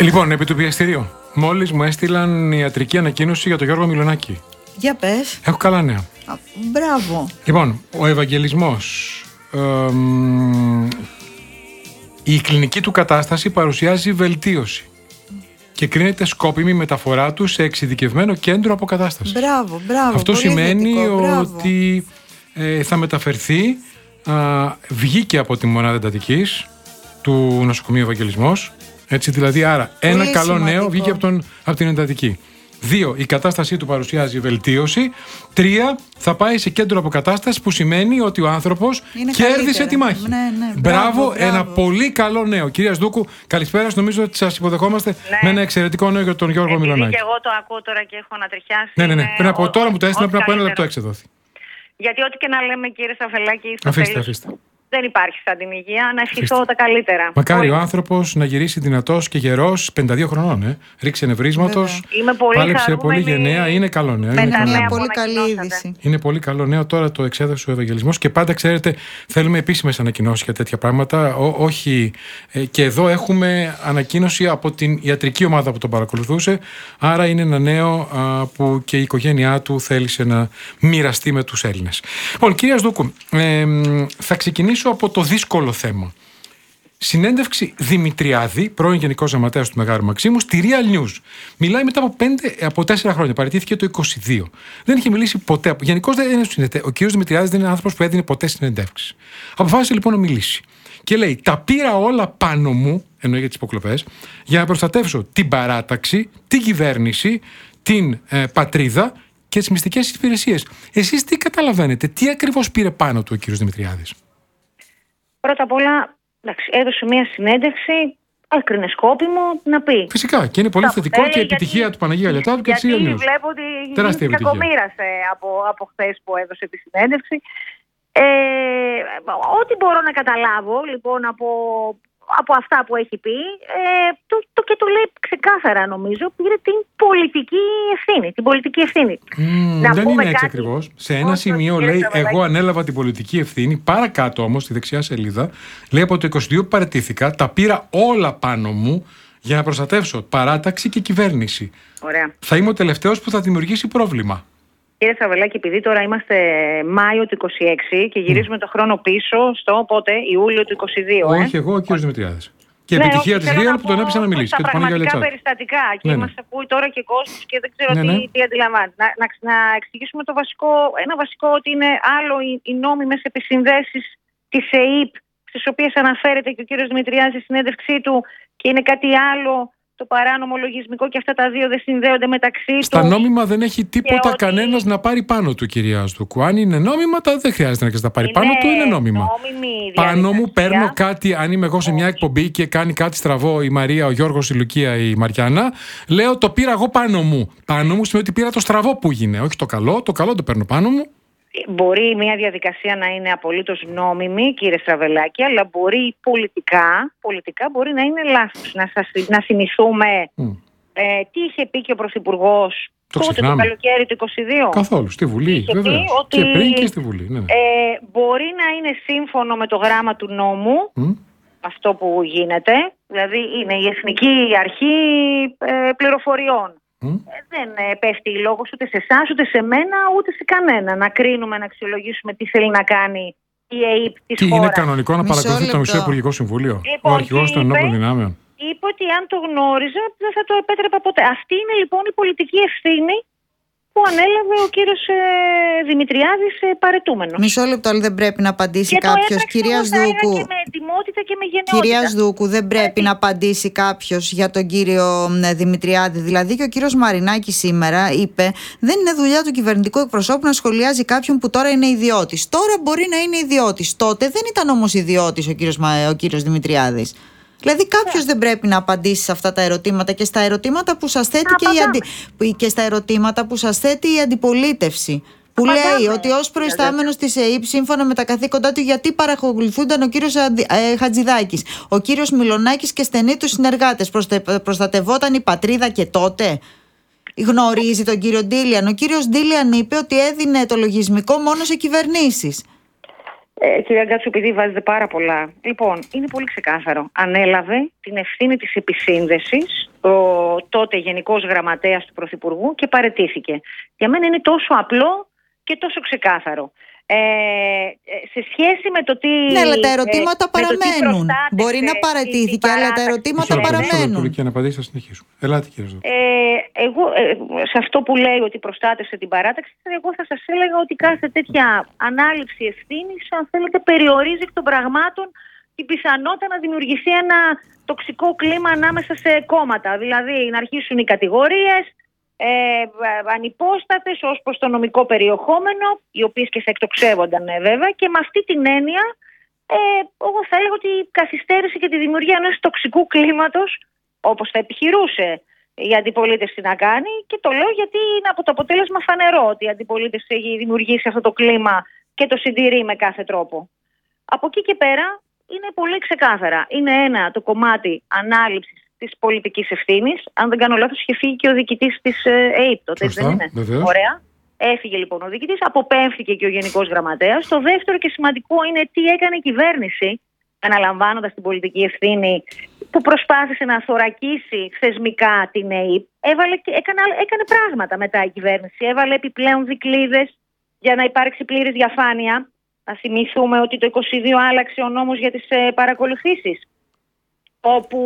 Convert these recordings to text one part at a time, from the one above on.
Λοιπόν, επί του πιεστηρίου. Μόλις μου έστειλαν ιατρική ανακοίνωση για τον Γιώργο Μιλονάκη. Για πες. Έχω καλά νέα. Μπράβο. Λοιπόν, ο Ευαγγελισμός. Η κλινική του κατάσταση παρουσιάζει βελτίωση και κρίνεται σκόπιμη μεταφορά του σε εξειδικευμένο κέντρο αποκατάστασης. Μπράβο. Αυτό σημαίνει ότι θα μεταφερθεί, βγήκε από τη μονάδα εντατικής του νοσοκομείου Ευαγγελισμός. Έτσι, δηλαδή, άρα, ένα καλό νέο βγήκε από την εντατική. 2. Η κατάστασή του παρουσιάζει βελτίωση. 3. Θα πάει σε κέντρο αποκατάστασης, που σημαίνει ότι ο άνθρωπος κέρδισε τη μάχη. Μπράβο, ένα πολύ καλό νέο. Κυρία Σδούκου, καλησπέρα. Νομίζω ότι σας υποδεχόμαστε με ένα εξαιρετικό νέο για τον Γιώργο Μιλονάκη. Και εγώ το ακούω τώρα και έχω ανατριχιάσει. Ναι. Πριν από τώρα μου το έστειλε, πριν από ένα λεπτό εξεδόθη. Γιατί ό,τι και να λέμε, κύριε Σταφελάκη, αφήστε. Δεν υπάρχει σαν την υγεία. Να ευχηθώ τα καλύτερα. Μακάρι ο άνθρωπος να γυρίσει δυνατός και γερός, 52 χρονών. Ρίξε νευρίσματος. Πάλεψε πολύ γενναία. Είναι καλό νέο. Είναι πολύ καλή είδηση. Είναι πολύ καλό νέο. Τώρα το εξέδωσε ο Ευαγγελισμός. Και πάντα, ξέρετε, θέλουμε επίσημες ανακοινώσεις για τέτοια πράγματα. Όχι. Και εδώ έχουμε ανακοίνωση από την ιατρική ομάδα που τον παρακολουθούσε. Άρα είναι ένα νέο που και η οικογένειά του θέλησε να μοιραστεί με τους Έλληνες. Λοιπόν, κυρία Σδούκου, θα ξεκινήσω από το δύσκολο θέμα. Συνέντευξη Δημητριάδη, πρώην Γενικός Γραμματέας του Μεγάρου Μαξίμου, στη Real News. Μιλάει μετά από 4 χρόνια. Παραιτήθηκε το 22. Δεν είχε μιλήσει ποτέ. Γενικώς ο κ. Δημητριάδης δεν είναι άνθρωπος που έδινε ποτέ συνεντεύξεις. Αποφάσισε λοιπόν να μιλήσει. Και λέει: τα πήρα όλα πάνω μου, εννοεί για τις υποκλοπές, για να προστατεύσω την παράταξη, την κυβέρνηση, την πατρίδα και τις μυστικές υπηρεσίες. Εσείς τι καταλαβαίνετε, τι ακριβώς πήρε πάνω του ο κ. Δημητριάδης? Πρώτα απ' όλα, έδωσε μια συνέντευξη, έκρινε σκόπιμο να πει. Φυσικά, και είναι πολύ θετικό και επιτυχία του Παναγία Γαλιατάδου και της Real News. Γιατί βλέπω ότι κακομοίρασε από χθες που έδωσε τη συνέντευξη. Ό,τι μπορώ να καταλάβω, λοιπόν, από αυτά που έχει πει, και το λέει ξεκάθαρα, νομίζω, πήρε την πολιτική ευθύνη. Δεν είναι έτσι ακριβώς. Σε ένα σημείο λέει: εγώ ανέλαβα την πολιτική ευθύνη. Παρακάτω όμως, στη δεξιά σελίδα, λέει: από το 22 παραιτήθηκα, τα πήρα όλα πάνω μου για να προστατεύσω παράταξη και κυβέρνηση. Ωραία. Θα είμαι ο τελευταίος που θα δημιουργήσει πρόβλημα. Κύριε Σαβελάκη, επειδή τώρα είμαστε Μάιο του 26 και γυρίζουμε το χρόνο πίσω στο πότε, Ιούλιο του 22. Όχι, εγώ, ο κ. Δημητριάδης. Και επιτυχία της Real που τον έπεισε να μιλήσει. Τα πραγματικά περιστατικά. Και μας ακούει τώρα και κόσμος και δεν ξέρω τι αντιλαμβάνει. Να εξηγήσουμε ένα βασικό, ότι είναι άλλο οι νόμιμες επισυνδέσεις της ΕΕΠ, στις οποίες αναφέρεται και ο κ. Δημητριάδης στη συνέντευξή του, και είναι κάτι άλλο το παράνομο λογισμικό, και αυτά τα δύο δεν συνδέονται μεταξύ τους. Στα νόμιμα δεν έχει τίποτα κανένας να πάρει πάνω του, κυρία Σδούκου. Αν είναι νόμιμα, δεν χρειάζεται να τα πάρει πάνω του, είναι νόμιμα. Πάνω μου παίρνω κάτι, αν είμαι εγώ σε μια εκπομπή και κάνει κάτι στραβό η Μαρία, ο Γιώργος, η Λουκία, η Μαριάννα, λέω: το πήρα εγώ πάνω μου. Πάνω μου σημαίνει ότι πήρα το στραβό που έγινε, όχι το καλό. Το καλό το παίρνω πάνω μου. Μπορεί μια διαδικασία να είναι απολύτως νόμιμη, κύριε Στραβελάκη, αλλά μπορεί πολιτικά μπορεί να είναι λάθος. Να θυμηθούμε τι είχε πει και ο Πρωθυπουργός τότε το καλοκαίρι του 22. Καθόλου, στη Βουλή, βέβαια. Και πριν και στη Βουλή. Ναι. Μπορεί να είναι σύμφωνο με το γράμμα του νόμου αυτό που γίνεται, δηλαδή είναι η Εθνική Αρχή Πληροφοριών. Δεν πέφτει λόγος ούτε σε εσάς, ούτε σε μένα, ούτε σε κανένα να κρίνουμε, να αξιολογήσουμε τι θέλει να κάνει η ΕΕΠ της χώρας. Είναι κανονικό να παρακολουθεί το Μισό Υπουργικό Συμβούλιο, ο αρχηγός των ενόπλων δυνάμεων? Είπε ότι αν το γνώριζα δεν θα το επέτρεπα ποτέ. Αυτή είναι λοιπόν η πολιτική ευθύνη που ανέλαβε ο κύριος Δημητριάδης παρετούμενος. Μισό λεπτό, αλλά δεν πρέπει να απαντήσει κάποιος. Κυρία Σδούκου, και με ετοιμότητα και με γενναιότητα. Κυρία Σδούκου, δεν πρέπει να απαντήσει κάποιος για τον κύριο Δημητριάδη. Δηλαδή και ο κύριος Μαρινάκης σήμερα είπε: δεν είναι δουλειά του κυβερνητικού εκπροσώπου να σχολιάζει κάποιον που τώρα είναι ιδιώτης. Τώρα μπορεί να είναι ιδιώτης. Τότε δεν ήταν όμως ιδιώτης ο κύριος Δημητριάδης. Δηλαδή κάποιος δεν πρέπει να απαντήσει σε αυτά τα ερωτήματα και στα ερωτήματα που σας θέτει και στα ερωτήματα που σας θέτει η αντιπολίτευση. Που λέει ότι ως προϊστάμενος της ΕΕΠ, σύμφωνα με τα καθήκοντά του, γιατί παρακολουθούνταν ο κύριος Χατζηδάκης, ο κύριος Μιλονάκης και στενοί τους συνεργάτες, προστατευόταν η πατρίδα και τότε? Γνωρίζει τον κύριο Ντίλιαν? Ο κύριος Ντίλιαν είπε ότι έδινε το λογισμικό μόνο σε κυβερνήσεις. Κυρία Γκάτσου, επειδή βάζετε πάρα πολλά. Λοιπόν, είναι πολύ ξεκάθαρο. Ανέλαβε την ευθύνη της επισύνδεσης ο τότε Γενικός Γραμματέας του Πρωθυπουργού και παραιτήθηκε. Για μένα είναι τόσο απλό και τόσο ξεκάθαρο. Σε σχέση με το τι. Ναι, αλλά τα ερωτήματα παραμένουν. Μπορεί να παραιτήθηκε, αλλά τα ερωτήματα παραμένουν. Και να απαντήσει, θα συνεχίσουμε. Ελάτε, κύριε Ζώδη. Εγώ, σε αυτό που λέει ότι προστάτευσε την παράταξη, εγώ θα σας έλεγα ότι κάθε τέτοια ανάληψη ευθύνης, αν θέλετε, περιορίζει εκ των πραγμάτων την πιθανότητα να δημιουργηθεί ένα τοξικό κλίμα ανάμεσα σε κόμματα. Δηλαδή, να αρχίσουν οι κατηγορίες. Ανυπόστατες ως προς το νομικό περιεχόμενο, οι οποίες και θα εκτοξεύονταν βέβαια, και με αυτή την έννοια εγώ θα έλεγα ότι καθυστέρησε και τη δημιουργία ενός τοξικού κλίματος, όπως θα επιχειρούσε η αντιπολίτευση να κάνει, και το λέω γιατί είναι από το αποτέλεσμα φανερό ότι η αντιπολίτευση έχει δημιουργήσει αυτό το κλίμα και το συντηρεί με κάθε τρόπο. Από εκεί και πέρα είναι πολύ ξεκάθαρα. Είναι το κομμάτι ανάληψης της πολιτικής ευθύνης. Αν δεν κάνω λάθος, είχε φύγει και ο διοικητής της ΑΕΠ τότε, δεν είναι? Βεβαίως. Ωραία. Έφυγε λοιπόν ο διοικητής, αποπέμφθηκε και ο Γενικός Γραμματέας. Το δεύτερο και σημαντικό είναι τι έκανε η κυβέρνηση, αναλαμβάνοντας την πολιτική ευθύνη, που προσπάθησε να θωρακίσει θεσμικά την ΑΕΠ. Έκανε πράγματα μετά η κυβέρνηση. Έβαλε επιπλέον δικλείδες για να υπάρξει πλήρης διαφάνεια. Να θυμηθούμε ότι το 2022 άλλαξε ο νόμος για τις παρακολουθήσεις, όπου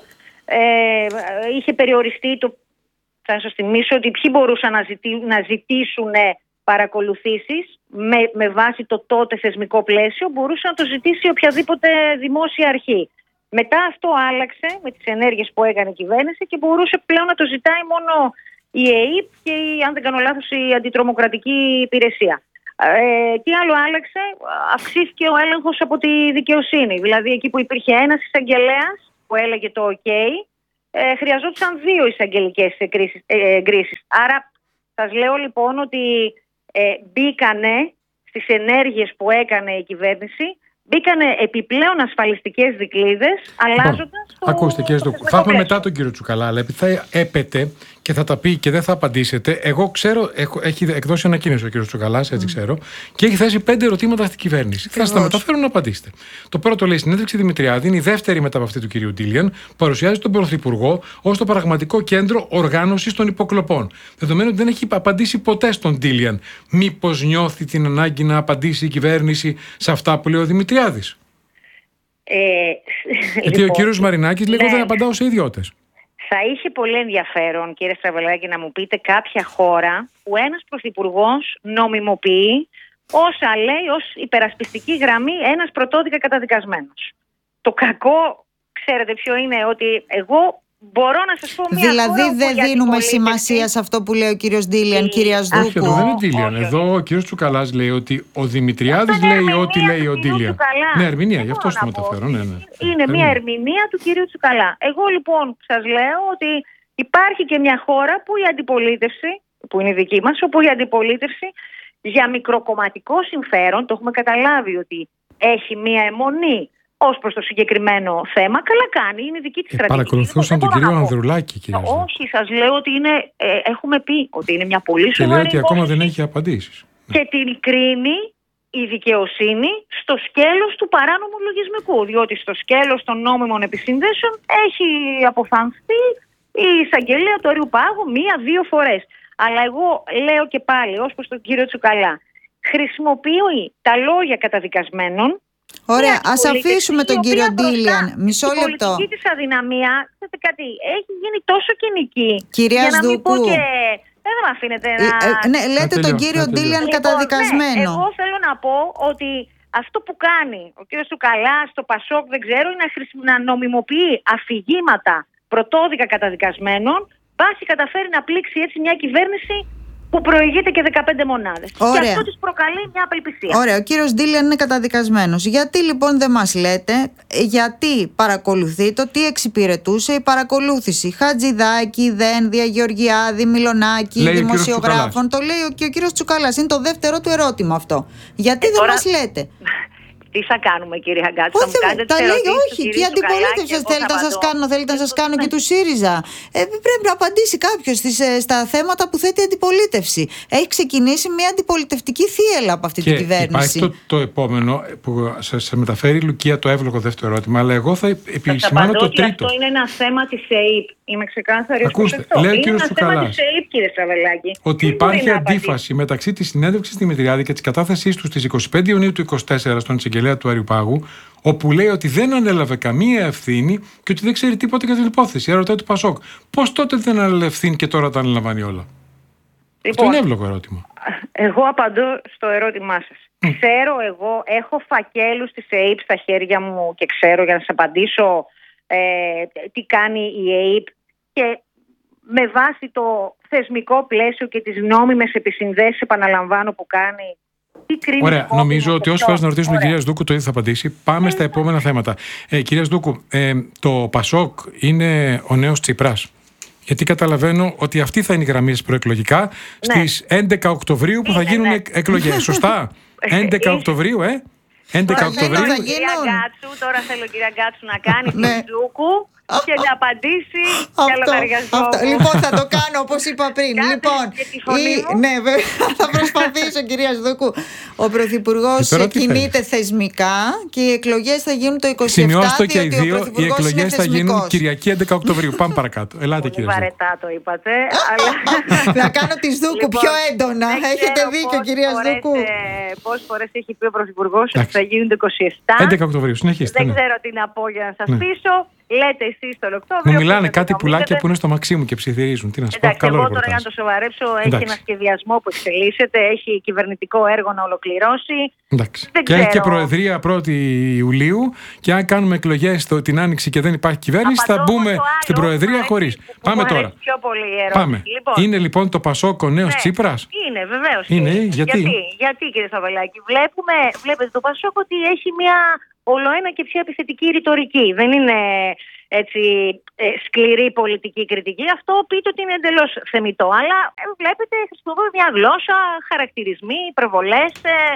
είχε περιοριστεί θα σας θυμίσω ότι ποιοι μπορούσαν να ζητήσουν παρακολουθήσεις με βάση το τότε θεσμικό πλαίσιο, μπορούσε να το ζητήσει οποιαδήποτε δημόσια αρχή. Μετά αυτό άλλαξε με τις ενέργειες που έκανε η κυβέρνηση και μπορούσε πλέον να το ζητάει μόνο η ΑΕΠ και αν δεν κάνω λάθος η αντιτρομοκρατική υπηρεσία. Τι άλλο άλλαξε? Αυξήθηκε ο έλεγχος από τη δικαιοσύνη. Δηλαδή εκεί που υπήρχε ένας εισαγγελέας που έλεγε το OK, χρειαζόντουσαν 2 εισαγγελικές εγκρίσεις. Άρα σας λέω λοιπόν ότι μπήκανε στις ενέργειες που έκανε η κυβέρνηση, μπήκανε επιπλέον ασφαλιστικές δικλείδες, αλλάζοντας το. Ακούστε, κύριε Ζώδη, θα έχουμε μετά τον κύριο Τσουκαλά, αλλά επειδή θα έπεται και θα τα πει και δεν θα απαντήσετε, εγώ ξέρω, έχει εκδώσει ανακοίνωση ο κύριος Τσουκαλάς, έτσι ξέρω, και έχει θέσει 5 ερωτήματα στην κυβέρνηση. Θα σας τα μεταφέρω να απαντήσετε. Το πρώτο λέει: συνέντευξη Δημητριάδη, είναι η δεύτερη μετά από αυτή του κυρίου Ντίλιαν, παρουσιάζει τον Πρωθυπουργό ως το πραγματικό κέντρο οργάνωσης των υποκλοπών. Δεδομένου ότι δεν έχει απαντήσει ποτέ στον Ντίλιαν, μήπως νιώθει την ανάγκη να απαντήσει η κυβέρνηση σε αυτά που λέει ο Δημητριάδης? Γιατί λοιπόν, ο κύριος Μαρινάκης λέει: δεν απαντάω σε ιδιώτες. Θα είχε πολύ ενδιαφέρον, κύριε Στραβελάκη, να μου πείτε κάποια χώρα που ένας πρωθυπουργός νομιμοποιεί όσα λέει ως υπερασπιστική γραμμή ένας πρωτόδικα καταδικασμένος. Το κακό, ξέρετε ποιο είναι? Ότι εγώ μπορώ να σας πω μια δηλαδή χώρα δεν δίνουμε σημασία σε αυτό που λέει ο κύριος Ντίλιαν, κυρία Σδούκου? Όχι, εδώ δεν είναι Ντίλιαν. Εδώ ο κύριος Τσουκαλάς λέει ότι ο Δημητριάδης λέει ό,τι λέει ο Ντίλιαν. Ναι, ερμηνεία, γι' αυτό το μεταφέρω. Είναι μια ερμηνεία του κυρίου Τσουκαλά. Εγώ λοιπόν σας λέω ότι υπάρχει και μια χώρα που η αντιπολίτευση, που είναι η δική μας, όπου η αντιπολίτευση για μικροκομματικό συμφέρον, το έχουμε καταλάβει ότι έχει μια αιμονή ως προς το συγκεκριμένο θέμα, καλά κάνει, είναι δική της στρατηγική. Παρακολουθούσαν τον κύριο Ανδρουλάκη, κυρία Ζώδη. Όχι, σας λέω ότι έχουμε πει ότι είναι μια πολύ σοβαρή. Και λέει ότι ακόμα δεν έχει απαντήσεις. Και την κρίνει η δικαιοσύνη στο σκέλος του παράνομου λογισμικού. Διότι στο σκέλος των νόμιμων επισυνδέσεων έχει αποφανθεί η εισαγγελία του Αριού Πάγου 1-2 φορές. Αλλά εγώ λέω και πάλι, ως προς τον κύριο Τσουκαλά, χρησιμοποιεί τα λόγια καταδικασμένων. Ωραία, ας αφήσουμε τον κύριο Ντίλιαν. Μισό λεπτό. Η πολιτική της αδυναμία, ξέρετε κάτι, έχει γίνει τόσο κοινική. Κυρία Σδούκου. Δεν με αφήνετε να. Ναι, λέτε τον κύριο Ντίλιαν καταδικασμένο. Εγώ θέλω να πω ότι αυτό που κάνει ο κύριος Τσουκαλάς στο Πασόκ, δεν ξέρω, είναι να νομιμοποιεί αφηγήματα πρωτόδικα καταδικασμένων, πάση καταφέρει να πλήξει έτσι μια κυβέρνηση που προηγείται και 15 μονάδες. Ωραία. Και αυτό της προκαλεί μια απελπισία. Ωραία, ο κύριος Ντίλιαν είναι καταδικασμένος. Γιατί λοιπόν δεν μας λέτε, γιατί παρακολουθείτε, τι εξυπηρετούσε η παρακολούθηση? Χατζηδάκη, Δένδια, Γεωργιάδη, Μιλονάκη, δημοσιογράφων. Το λέει και ο κύριος Τσουκαλάς. Είναι το δεύτερο του ερώτημα αυτό. Γιατί δεν μας λέτε? Τι θα κάνουμε, κύριε Αγκάτσου, θα μου κάνετε τα λέει, όχι, και η αντιπολίτευση θέλετε να σας κάνω και του ΣΥΡΙΖΑ. Πρέπει να απαντήσει κάποιος στα θέματα που θέτει η αντιπολίτευση. Έχει ξεκινήσει μια αντιπολιτευτική θύελλα από αυτή την κυβέρνηση. Υπάρχει το επόμενο που σας μεταφέρει η Λουκία, το εύλογο δεύτερο ερώτημα, αλλά εγώ θα επισημάνω το τρίτο. Αυτό είναι ένα θέμα της ΕΕΠ. Είμαι ξεκάθαρη. Ακούστε, λέει ο κύριος Τσουκαλάς ότι υπάρχει αντίφαση μεταξύ της συνέντευξης στη Δημητριάδη και της κατάθεσής του στις 25 Ιουνίου του 2024 στον εισαγγελέα του Αριουπάγου, όπου λέει ότι δεν ανέλαβε καμία ευθύνη και ότι δεν ξέρει τίποτα για την υπόθεση. Ρωτάει του Πασόκ, πώς τότε δεν ανέλαβε ευθύνη και τώρα τα αναλαμβάνει όλα? Αυτό είναι εύλογο ερώτημα. Εγώ απαντώ στο ερώτημά σας. Ξέρω, εγώ έχω φακέλους της ΕΕΠ στα χέρια μου και ξέρω, για να σας απαντήσω τι κάνει η ΕΕΠ, και με βάση το θεσμικό πλαίσιο και τις νόμιμες επισυνδέσεις, επαναλαμβάνω, που κάνει. Ωραία, νομίζω ότι όσες φορές να ρωτήσουμε την κυρία Σδούκου το ίδιο θα απαντήσει. Πάμε στα επόμενα θέματα. Κυρία Σδούκου, το Πασόκ είναι ο νέος Τσίπρας? Γιατί καταλαβαίνω ότι αυτή θα είναι η γραμμή προεκλογικά στις 11 Οκτωβρίου που θα γίνουν εκλογές. Σωστά? 11 Οκτωβρίου, 11 Οκτωβρίου. Τώρα θέλω, κυρία Γκάτσου, να κάνει τη Σδούκου και να απαντήσει για λογαριασμό. Λοιπόν, θα το κάνω όπως είπα πριν. Λοιπόν, ναι, θα προσπαθήσω, κυρία Σδούκου. Ο Πρωθυπουργός κινείται θεσμικά και οι εκλογές θα γίνουν το 27. Σημειώστε και οι δύο, οι εκλογές θα γίνουν Κυριακή 11 Οκτωβρίου. Πάμε παρακάτω. Ελάτε, κυρία Σδούκου. Βαρετά το είπατε. Να κάνω τη Σδούκου πιο έντονα. Έχετε δίκιο, κυρία Σδούκου. Πόσες φορές έχει πει ο Πρωθυπουργός ότι θα γίνουν το 27. 11 Οκτωβρίου, συνεχίστε. Δεν ξέρω τι να πω για να σας πείσω. Λέτε εσείς τον Οκτώβριο. Μου μιλάνε κάτι πουλάκια που είναι στο μαξί μου και ψιθυρίζουν. Τι να σου πω, καλό εγώ τώρα, για να το σοβαρέψω, έχει ένα σχεδιασμό που εξελίσσεται, έχει κυβερνητικό έργο να ολοκληρώσει. Εντάξει. Και έχει και προεδρία 1η Ιουλίου. Και αν κάνουμε εκλογές την Άνοιξη και δεν υπάρχει κυβέρνηση, θα μπούμε στην προεδρία χωρίς. Πάμε τώρα. Πάμε. Είναι λοιπόν το Πασόκ ο νέος Τσίπρας? Είναι, βεβαίως. Είναι. Γιατί, κύριε Σαββελάκη? Βλέπετε το Πασόκ ότι έχει μια ολοένα και πιο επιθετική ρητορική. Δεν είναι έτσι σκληρή πολιτική κριτική. Αυτό πείτε ότι είναι εντελώς θεμιτό. Αλλά βλέπετε, χρησιμοποιεί μια γλώσσα, χαρακτηρισμοί, υπερβολές.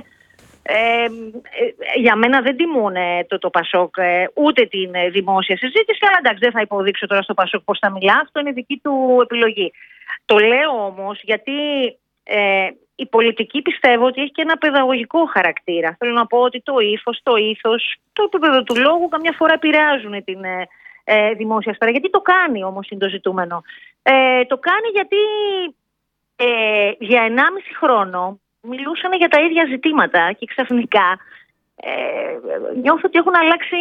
Για μένα δεν τιμούν το Πασόκ ούτε την δημόσια συζήτηση. Αλλά εντάξει, δεν θα υποδείξω τώρα στο Πασόκ πώς θα μιλά. Αυτό είναι δική του επιλογή. Το λέω όμως γιατί η πολιτική πιστεύω ότι έχει και ένα παιδαγωγικό χαρακτήρα. Θέλω να πω ότι το ύφος, το ήθος, το επίπεδο του λόγου καμιά φορά επηρεάζουν την δημόσια σφαίρα. Γιατί το κάνει όμως, είναι το ζητούμενο. Το κάνει γιατί για 1,5 χρόνο μιλούσαν για τα ίδια ζητήματα και ξαφνικά νιώθω ότι έχουν αλλάξει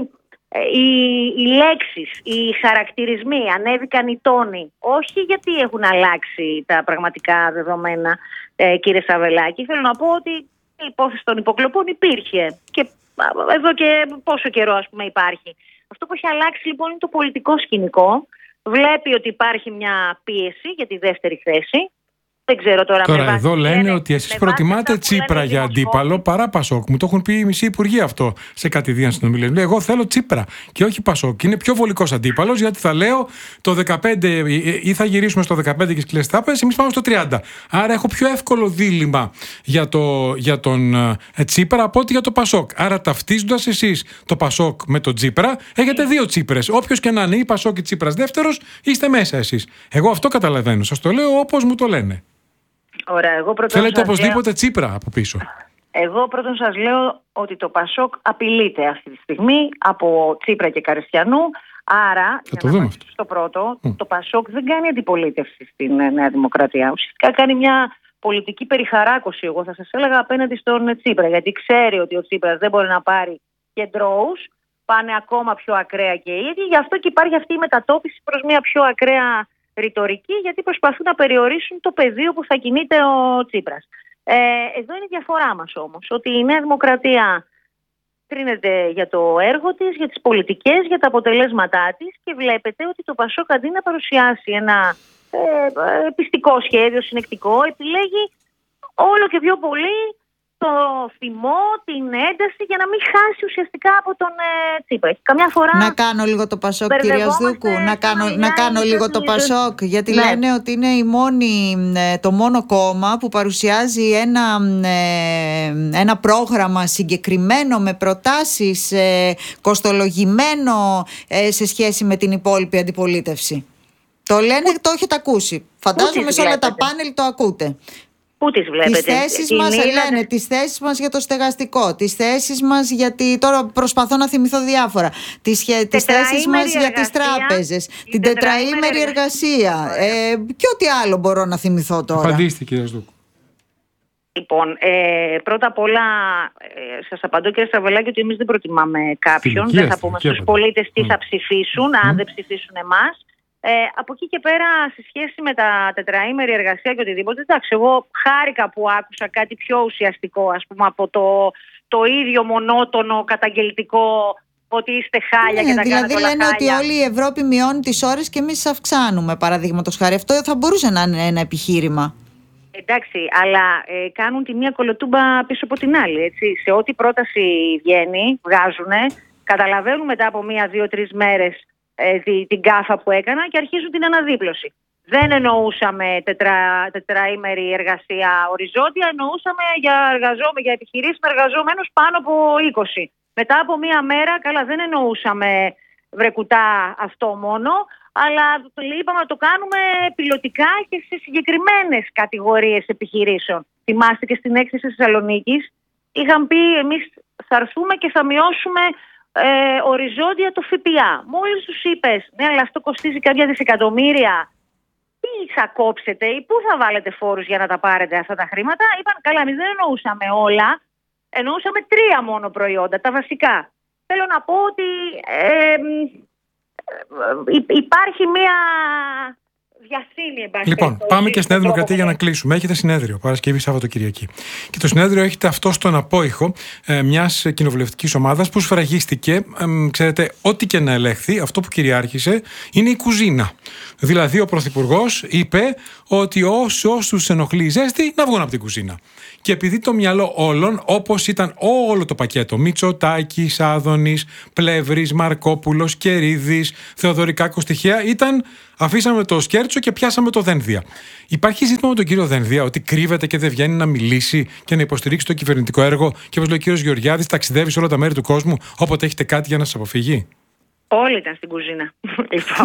οι λέξεις, οι χαρακτηρισμοί, ανέβηκαν οι τόνοι. Όχι γιατί έχουν αλλάξει τα πραγματικά δεδομένα, κύριε Σαββελάκη. Θέλω να πω ότι η υπόθεση των υποκλοπών υπήρχε και εδώ και πόσο καιρό, ας πούμε, υπάρχει. Αυτό που έχει αλλάξει λοιπόν είναι το πολιτικό σκηνικό. Βλέπει ότι υπάρχει μια πίεση για τη δεύτερη θέση. Δεν ξέρω τώρα. Τώρα εδώ λένε ότι εσείς προτιμάτε Τσίπρα για αντίπαλο παρά Πασόκ. Μου το έχουν πει οι μισοί υπουργοί αυτό σε κατηδίαν συνομιλίες. Λέει, εγώ θέλω Τσίπρα και όχι Πασόκ. Είναι πιο βολικός αντίπαλος, γιατί θα λέω το 15 ή θα γυρίσουμε στο 15 και σκληρές τάπες, εμείς πάμε στο 30. Άρα έχω πιο εύκολο δίλημμα για τον Τσίπρα από ότι για το Πασόκ. Άρα ταυτίζοντας εσείς το Πασόκ με τον Τσίπρα, έχετε δύο Τσίπρες. Όποιος και να είναι, ή Πασόκ ή Τσίπρας δεύτερος, είστε μέσα εσείς. Εγώ αυτό καταλαβαίνω. Σας το λέω όπως μου το λένε. Ωραία, θέλετε οπωσδήποτε Τσίπρα από πίσω? Εγώ πρώτον σας λέω ότι το Πασόκ απειλείται αυτή τη στιγμή από Τσίπρα και Καριστιανού. Άρα, στο πρώτο, το Πασόκ δεν κάνει αντιπολίτευση στην Νέα Δημοκρατία. Ουσιαστικά κάνει μια πολιτική περιχαράκωση, εγώ θα σας έλεγα, απέναντι στον Τσίπρα. Γιατί ξέρει ότι ο Τσίπρας δεν μπορεί να πάρει κεντρώους, πάνε ακόμα πιο ακραία και οι ίδιοι. Γι' αυτό και υπάρχει αυτή η μετατόπιση προς μια πιο ακραία ρητορική, γιατί προσπαθούν να περιορίσουν το πεδίο που θα κινείται ο Τσίπρας. Εδώ είναι η διαφορά μας όμως, ότι η Νέα Δημοκρατία κρίνεται για το έργο της, για τις πολιτικές, για τα αποτελέσματά της, και βλέπετε ότι το Πασόκ, αντί να παρουσιάσει ένα πιστικό σχέδιο, συνεκτικό, επιλέγει όλο και πιο πολύ το θυμό, την ένταση για να μην χάσει ουσιαστικά από τον Τσίπρα. Καμιά φορά. Να κάνω λίγο το Πασόκ, κυρία Σδούκου. Να κάνω λίγο το Πασόκ, γιατί λένε ότι είναι το μόνο κόμμα που παρουσιάζει ένα πρόγραμμα συγκεκριμένο με προτάσεις κοστολογημένο σε σχέση με την υπόλοιπη αντιπολίτευση. Το λένε, το έχετε ακούσει. Φαντάζομαι σε όλα τα πάνελ το ακούτε. Πού τις βλέπετε? Τις θέσεις μας, λένε, τις θέσεις μας για το στεγαστικό, τις θέσεις μας γιατί τώρα προσπαθώ να θυμηθώ διάφορα, τις θέσεις μας για τις τράπεζες, την τετραήμερη εργασία και ό,τι άλλο μπορώ να θυμηθώ τώρα. Απαντήστε, κυρία Σδούκου. Λοιπόν, πρώτα απ' όλα σας απαντώ, κύριε Στραβελάκη, ότι εμείς δεν προτιμάμε κάποιον. Δεν θα πούμε στους πολίτες τι θα ψηφίσουν, αν δεν ψηφίσουν εμάς. Από εκεί και πέρα, σε σχέση με τα τετραήμερη εργασία και οτιδήποτε, εντάξει, εγώ χάρηκα που άκουσα κάτι πιο ουσιαστικό, ας πούμε, από το ίδιο μονότονο καταγγελτικό ότι είστε χάλια και τα δηλαδή κάνετε όλα λένε χάλια. ότι όλη η Ευρώπη μειώνει τις ώρες και εμείς αυξάνουμε, παραδείγματος χάρη. Αυτό θα μπορούσε να είναι ένα επιχείρημα. Εντάξει, αλλά κάνουν τη μία κολοτούμπα πίσω από την άλλη. Έτσι. Σε ό,τι πρόταση βγαίνει, βγάζουνε, καταλαβαίνουν μετά από 1, 2, 3 μέρες την κάφα που έκανα και αρχίζουν την αναδίπλωση. Δεν εννοούσαμε τετραήμερη εργασία οριζόντια, εννοούσαμε για επιχειρήσεις με εργαζόμενους πάνω από 20. Μετά από 1 μέρα, καλά, δεν εννοούσαμε βρεκουτά αυτό μόνο, αλλά είπαμε να το κάνουμε πιλωτικά και σε συγκεκριμένες κατηγορίες επιχειρήσεων. Θυμάστε και στην έκθεση της Θεσσαλονίκης, είχαν πει εμείς θα έρθουμε και θα μειώσουμε οριζόντια το ΦΠΑ. Μόλις τους είπες, ναι, αλλά αυτό κοστίζει κάποια δισεκατομμύρια, τι θα κόψετε ή πού θα βάλετε φόρους για να τα πάρετε αυτά τα χρήματα? Είπαν, καλά, εμείς δεν εννοούσαμε όλα, εννοούσαμε 3 μόνο προϊόντα, τα βασικά. Θέλω να πω ότι υπάρχει μία διασύνη. Λοιπόν, πάμε και στην Νέα Δημοκρατία για να κλείσουμε. Έχετε συνέδριο Παρασκευή, Σαββατοκυριακή. Και το συνέδριο έχετε αυτό στον απόϊχο μιας κοινοβουλευτικής ομάδας που σφραγίστηκε. Ξέρετε, ό,τι και να ελέγχθη, αυτό που κυριάρχησε είναι η κουζίνα. Δηλαδή, ο Πρωθυπουργός είπε ότι όσους ενοχλεί η ζέστη να βγουν από την κουζίνα. Και επειδή το μυαλό όλων, όπως ήταν όλο το πακέτο, Μητσοτάκης, Άδωνης, Πλεύρης, Μαρκόπουλος, Κερίδης, Θεοδωρικάκος, τυχαία, ήταν αφήσαμε το σκέρτσο και πιάσαμε το Δένδια. Υπάρχει ζήτημα με τον κύριο Δένδια ότι κρύβεται και δεν βγαίνει να μιλήσει και να υποστηρίξει το κυβερνητικό έργο και όπως λέει ο κύριος Γεωργιάδης, ταξιδεύει σε όλα τα μέρη του κόσμου, όποτε έχετε κάτι για να σας αποφύγει? Όλοι ήταν στην κουζίνα.